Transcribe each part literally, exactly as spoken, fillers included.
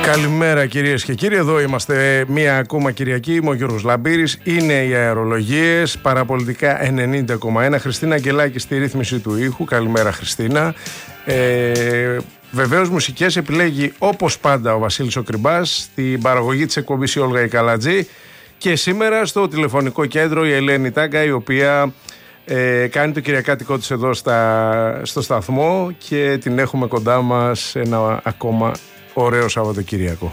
Καλημέρα κυρίες και κύριοι, εδώ είμαστε μία ακόμα Κυριακή, είμαι ο Γιώργος Λαμπύρης, είναι οι αερολογίες, παραπολιτικά ενενήντα κόμμα ένα, Χριστίνα Αγγελάκη στη ρύθμιση του ήχου. Καλημέρα Χριστίνα. Ε, βεβαίως μουσικές επιλέγει όπως πάντα ο Βασίλης ο Κρυμπάς, στην παραγωγή της εκπομπής η Όλγα η Καλατζή και σήμερα στο τηλεφωνικό κέντρο η Ελένη Τάγκα, η οποία ε, κάνει το κυριακάτικο της εδώ στα, στο σταθμό και την έχουμε κοντά μας ένα ακόμα ωραίο Σαββατοκύριακο.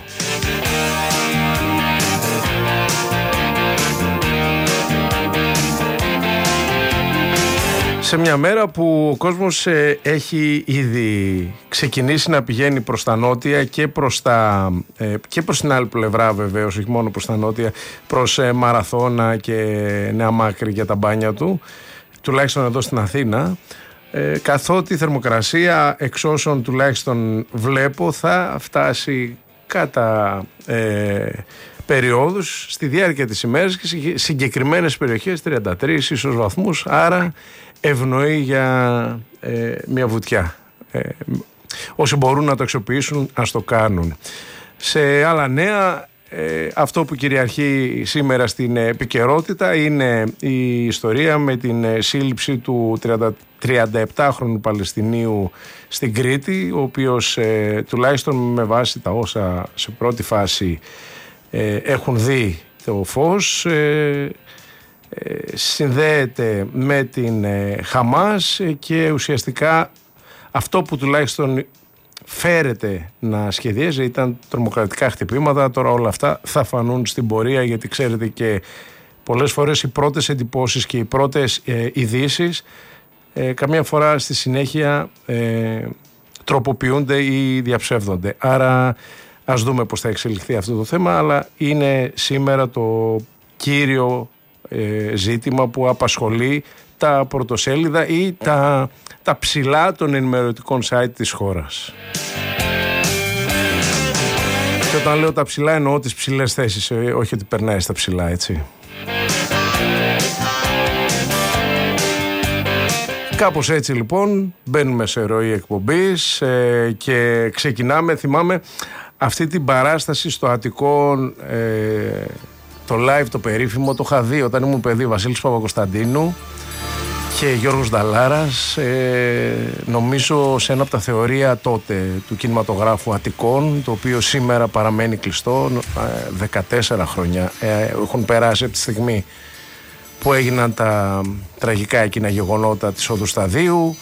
Σε μια μέρα που ο κόσμος ε, έχει ήδη ξεκινήσει να πηγαίνει προς τα νότια και προς, τα, ε, και προς την άλλη πλευρά βεβαίως, όχι μόνο προς τα νότια, προς ε, Μαραθώνα και Νέα Μάκρη για τα μπάνια του, τουλάχιστον εδώ στην Αθήνα, ε, καθότι η θερμοκρασία εξ όσων τουλάχιστον βλέπω θα φτάσει κατά ε, περιόδους στη διάρκεια της ημέρας και σε συγκεκριμένες περιοχές τριάντα τρεις ίσως βαθμούς, άρα ευνοεί για ε, μια βουτιά. Ε, όσοι μπορούν να το αξιοποιήσουν ας το κάνουν. Σε άλλα νέα, ε, αυτό που κυριαρχεί σήμερα στην επικαιρότητα είναι η ιστορία με την σύλληψη του τριανταεπτάχρονου Παλαιστινίου στην Κρήτη, ο οποίος ε, τουλάχιστον με βάση τα όσα σε πρώτη φάση ε, έχουν δει το φως, ε, συνδέεται με την Χαμάς και ουσιαστικά αυτό που τουλάχιστον φέρεται να σχεδιάζει ήταν τρομοκρατικά χτυπήματα. Τώρα όλα αυτά θα φανούν στην πορεία, γιατί ξέρετε και πολλές φορές οι πρώτες εντυπώσεις και οι πρώτες ε, ειδήσεις ε, καμιά φορά στη συνέχεια ε, τροποποιούνται ή διαψεύδονται. Άρα ας δούμε πώς θα εξελιχθεί αυτό το θέμα, αλλά είναι σήμερα το κύριο ζήτημα που απασχολεί τα πρωτοσέλιδα ή τα, τα ψηλά των ενημερωτικών site της χώρας. Και όταν λέω τα ψηλά εννοώ τις ψηλές θέσεις, όχι ότι περνάει στα ψηλά, έτσι. Κάπως έτσι λοιπόν μπαίνουμε σε ροή εκπομπής ε, και ξεκινάμε. Θυμάμαι αυτή την παράσταση στο Αττικό, ε, το live το περίφημο, το είχα δει όταν ήμουν παιδί, Βασίλης Παπακοσταντίνου και Γιώργος Νταλάρας, ε, νομίζω σε ένα από τα θεωρία τότε του κινηματογράφου Αττικών, το οποίο σήμερα παραμένει κλειστό, ε, δεκατέσσερα χρόνια ε, έχουν περάσει από τη στιγμή που έγιναν τα τραγικά εκείνα γεγονότα της Όδου Σταδίου,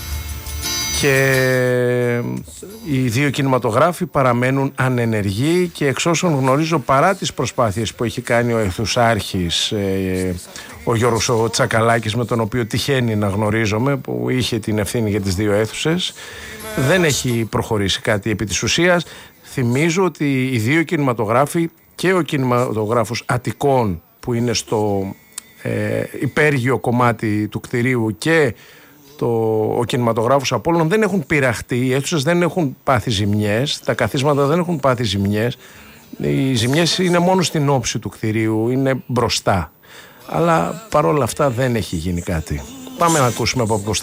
και οι δύο κινηματογράφοι παραμένουν ανενεργοί και εξ όσων γνωρίζω, παρά τις προσπάθειες που έχει κάνει ο αιθουσάρχης ε, ο Γιώργος ο Τσακαλάκης, με τον οποίο τυχαίνει να γνωρίζομαι, που είχε την ευθύνη για τις δύο αίθουσες, δεν έχει προχωρήσει κάτι επί της ουσίας. Θυμίζω ότι οι δύο κινηματογράφοι, και ο κινηματογράφος Αττικών που είναι στο ε, υπέργειο κομμάτι του κτηρίου, και Το, ο κινηματογράφος Απόλλων, δεν έχουν πειραχτεί, οι αίθουσες δεν έχουν πάθει ζημιές, τα καθίσματα δεν έχουν πάθει ζημιές. Οι ζημιές είναι μόνο στην όψη του κτηρίου, είναι μπροστά. Αλλά παρόλα αυτά δεν έχει γίνει κάτι. Πάμε να ακούσουμε από